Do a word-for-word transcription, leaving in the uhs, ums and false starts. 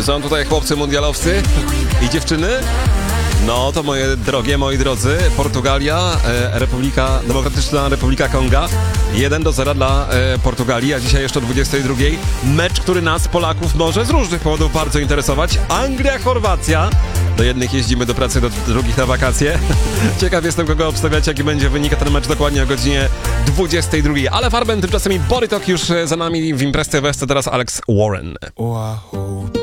są tutaj chłopcy mundialowcy i dziewczyny? No to moje drogie, moi drodzy, Portugalia, e, Republika, Demokratyczna Republika Konga, jeden do zera dla e, Portugalii, a dzisiaj jeszcze o dwudziestej drugiej mecz, który nas, Polaków, może z różnych powodów bardzo interesować. Anglia, Chorwacja. Do jednych jeździmy do pracy, do drugich na wakacje. Ciekaw jestem, kogo obstawiać, jaki będzie wynik, ten mecz dokładnie o godzinie dwudziestej drugiej. Ale Farben, tymczasem i Bory Talk już za nami w Imprez T V, teraz Alex Warren.